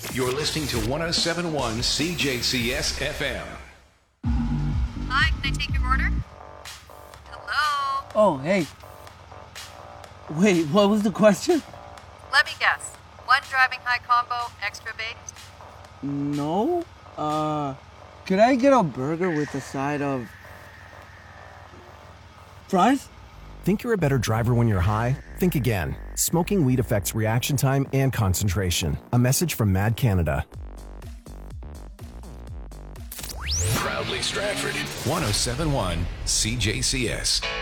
You're listening to 1071 CJCS FM. Hi, can I take your order? Hello? Oh, hey. Wait, what was the question? Let me guess. One driving high combo, extra baked? No. Could I get a burger with a side of fries? Think you're a better driver when you're high? Think again. Smoking weed affects reaction time and concentration. A message from Mad Canada. Proudly Stratford, 1071 CJCS.